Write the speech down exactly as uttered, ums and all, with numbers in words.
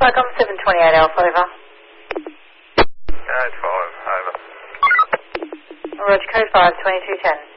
Welcome, seven twenty-eight Alpha, over. Code five, over. Roger, code five, twenty-two ten.